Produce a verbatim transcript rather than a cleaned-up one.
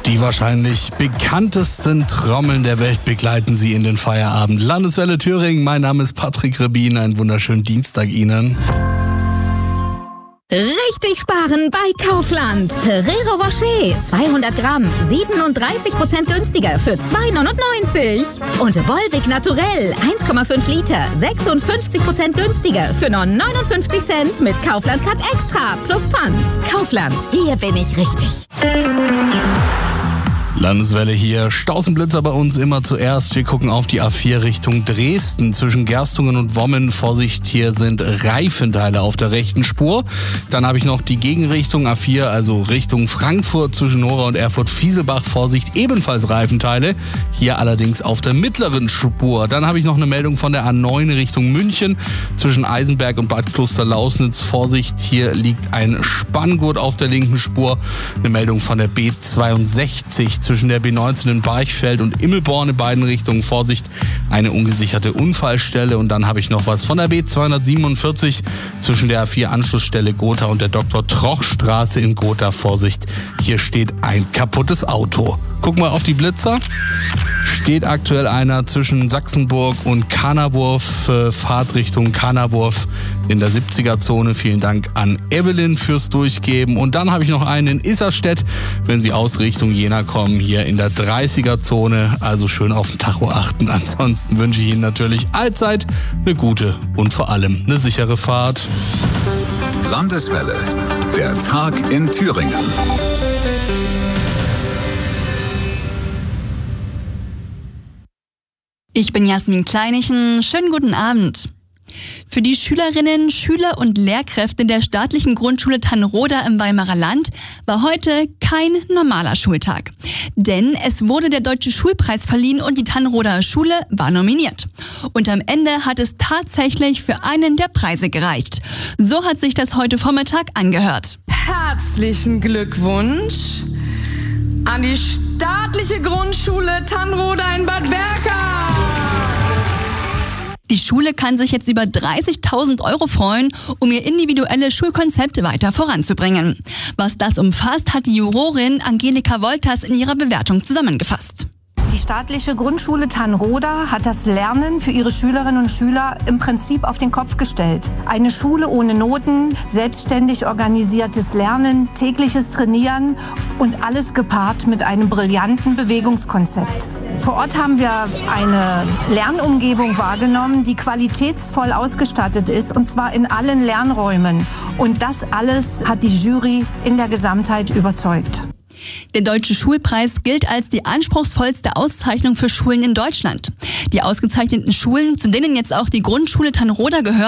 Die wahrscheinlich bekanntesten Trommeln der Welt begleiten Sie in den Feierabend. Landeswelle Thüringen, mein Name ist Patrick Rebin, einen wunderschönen Dienstag Ihnen. Richtig sparen bei Kaufland. Ferrero Rocher, zweihundert Gramm, siebenunddreißig Prozent günstiger für zwei neunundneunzig. Und Volvic Naturell, eins Komma fünf Liter, sechsundfünfzig Prozent günstiger für nur neunundfünfzig Cent mit Kaufland Cut Extra plus Pfand. Kaufland, hier bin ich richtig. Landeswelle hier, Stausenblitzer bei uns immer zuerst. Wir gucken auf die A vier Richtung Dresden. Zwischen Gerstungen und Wommen, Vorsicht, hier sind Reifenteile auf der rechten Spur. Dann habe ich noch die Gegenrichtung A vier, also Richtung Frankfurt zwischen Nora und Erfurt-Fieselbach. Vorsicht, ebenfalls Reifenteile. Hier allerdings auf der mittleren Spur. Dann habe ich noch eine Meldung von der A neun Richtung München. Zwischen Eisenberg und Bad Klosterlausnitz. Vorsicht, hier liegt ein Spanngurt auf der linken Spur. Eine Meldung von der B zweiundsechzig. Zwischen der B neunzehn in Barchfeld und Immelborn in beiden Richtungen. Vorsicht, eine ungesicherte Unfallstelle. Und dann habe ich noch was von der B zweihundertsiebenundvierzig zwischen der A vier Anschlussstelle Gotha und der Doktor Troch Straße in Gotha. Vorsicht, hier steht ein kaputtes Auto. Gucken wir auf die Blitzer. Steht aktuell einer zwischen Sachsenburg und Kanawurf, äh, Fahrtrichtung Kanawurf in der siebziger-Zone. Vielen Dank an Evelyn fürs Durchgeben. Und dann habe ich noch einen in Isserstedt, wenn Sie aus Richtung Jena kommen, hier in der dreißiger-Zone. Also schön auf den Tacho achten. Ansonsten wünsche ich Ihnen natürlich allzeit eine gute und vor allem eine sichere Fahrt. Landeswelle, der Tag in Thüringen. Ich bin Jasmin Kleinichen. Schönen guten Abend. Für die Schülerinnen, Schüler und Lehrkräfte der staatlichen Grundschule Tannroda im Weimarer Land war heute kein normaler Schultag. Denn es wurde der Deutsche Schulpreis verliehen und die Tannroder Schule war nominiert. Und am Ende hat es tatsächlich für einen der Preise gereicht. So hat sich das heute Vormittag angehört. Herzlichen Glückwunsch an die staatliche Grundschule Tannroda in Bad Berka. Die Schule kann sich jetzt über dreißigtausend Euro freuen, um ihr individuelles Schulkonzept weiter voranzubringen. Was das umfasst, hat die Jurorin Angelika Wolters in ihrer Bewertung zusammengefasst. Die staatliche Grundschule Tannroda hat das Lernen für ihre Schülerinnen und Schüler im Prinzip auf den Kopf gestellt. Eine Schule ohne Noten, selbstständig organisiertes Lernen, tägliches Trainieren und alles gepaart mit einem brillanten Bewegungskonzept. Vor Ort haben wir eine Lernumgebung wahrgenommen, die qualitätsvoll ausgestattet ist, und zwar in allen Lernräumen. Und das alles hat die Jury in der Gesamtheit überzeugt. Der Deutsche Schulpreis gilt als die anspruchsvollste Auszeichnung für Schulen in Deutschland. Die ausgezeichneten Schulen, zu denen jetzt auch die Grundschule Tannroda gehört,